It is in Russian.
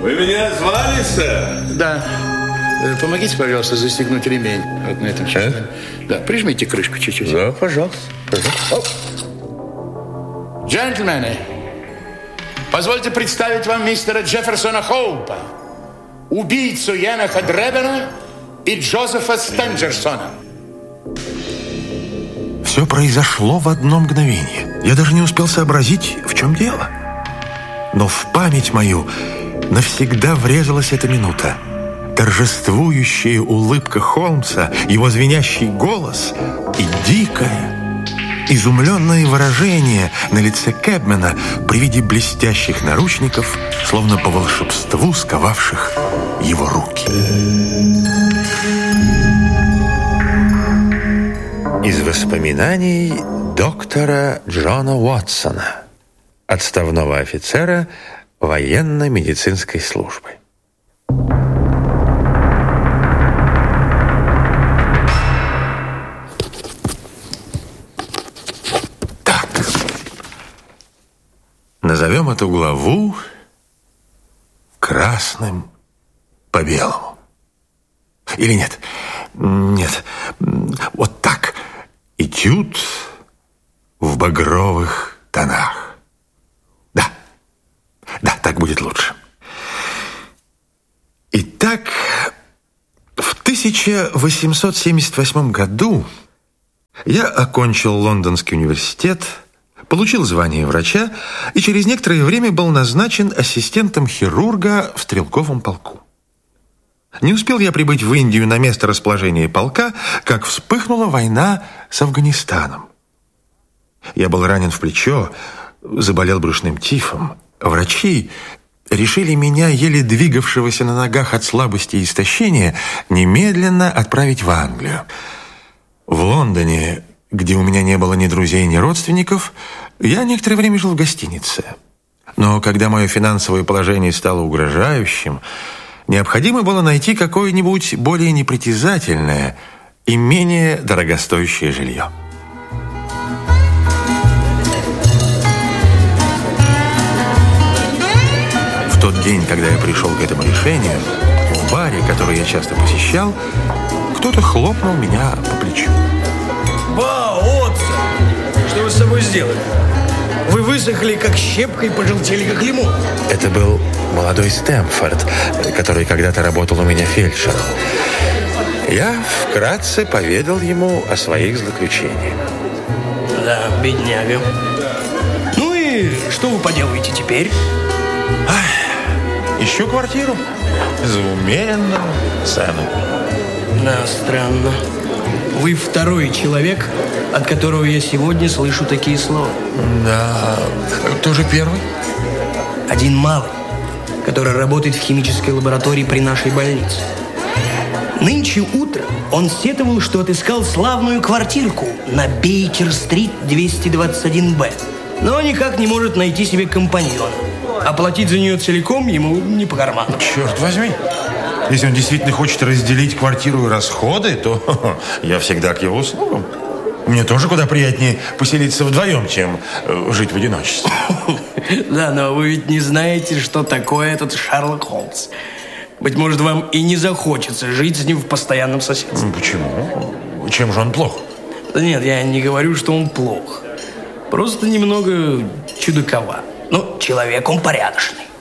Вы меня звали, сэр? Да. Помогите, пожалуйста, застегнуть ремень. Вот на этом сейчас. Да, прижмите крышку чуть-чуть. Да, пожалуйста. Джентльмены, позвольте представить вам мистера Джефферсона Хоупа, убийцу Еноха Дребена и Джозефа Стенджерсона. Все произошло в одно мгновение. Я даже не успел сообразить, в чем дело. Но в память мою навсегда врезалась эта минута. Торжествующая улыбка Холмса, его звенящий голос и дикое, изумленное выражение на лице Кэбмена при виде блестящих наручников, словно по волшебству сковавших его руки. Из воспоминаний доктора Джона Уотсона, отставного офицера военно-медицинской службы. Так, назовем эту главу «Красным по белому». Или нет? Нет, вот так. Этюд в багровых тонах. Да, так будет лучше. Итак, в 1878 году я окончил Лондонский университет, получил звание врача и через некоторое время был назначен ассистентом хирурга в стрелковом полку. Не успел я прибыть в Индию на место расположения полка, как вспыхнула война с Афганистаном. Я был ранен в плечо, заболел брюшным тифом. Врачи решили меня, еле двигавшегося на ногах от слабости и истощения, немедленно отправить в Англию. В Лондоне, где у меня не было ни друзей, ни родственников, я некоторое время жил в гостинице. Но когда мое финансовое положение стало угрожающим, необходимо было найти какое-нибудь более непритязательное и менее дорогостоящее жилье. В тот день, когда я пришел к этому решению, в баре, который я часто посещал, кто-то хлопнул меня по плечу. Отца! Что вы с собой сделали? Вы высохли, как щепка, и пожелтели, как лимон. Это был молодой Стэмфорд, который когда-то работал у меня фельдшером. Я вкратце поведал ему о своих злоключениях. Да, бедняга. Ну и что вы поделаете теперь? Ищу квартиру за умеренную цену. Да, странно. Вы второй человек, от которого я сегодня слышу такие слова. Да, кто же первый? Один малый, который работает в химической лаборатории при нашей больнице. Нынче утром он сетовал, что отыскал славную квартирку на Бейкер-стрит 221-Б, но никак не может найти себе компаньона. Оплатить за нее целиком ему не по карману. Черт возьми. Если он действительно хочет разделить квартиру и расходы, то я всегда к его услугам. Мне тоже куда приятнее поселиться вдвоем, чем жить в одиночестве. Да, но вы ведь не знаете, что такое этот Шерлок Холмс. Быть может, вам и не захочется жить с ним в постоянном соседстве. Почему? Чем же он плох? Да нет, я не говорю, что он плох. Просто немного чудаковат. Но человек он порядочный.